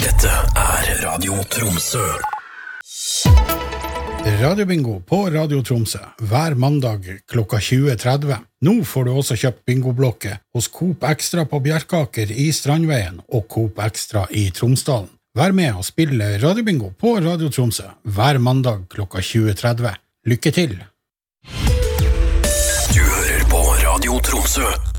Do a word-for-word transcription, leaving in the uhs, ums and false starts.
Dette er Radio Tromsø. Radiobingo på Radio Tromsø hver mandag klokka tjue tretti. Nå får du også kjøpt bingoblokke hos Coop Extra på Bjerkaker i Strandveien og Coop Extra i Tromsdalen. Vær med og spille Radiobingo på Radio Tromsø hver mandag klokka tjue tretti. Lykke til! Du hører på Radio Tromsø.